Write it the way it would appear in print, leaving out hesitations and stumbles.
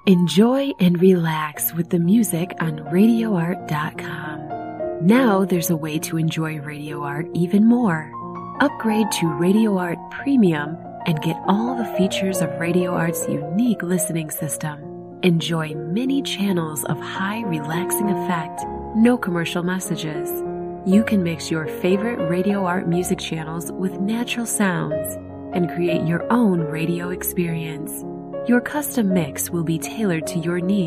Enjoy and relax with the music on RadioArt.com. Now there's a way to enjoy Radio Art even more. Upgrade to Radio Art Premium and get all the features of Radio Art's unique listening system. Enjoy many channels of high relaxing effect, no commercial messages. You can mix your favorite Radio Art music channels with natural sounds and create your own radio experience. Your custom mix will be tailored to your needs.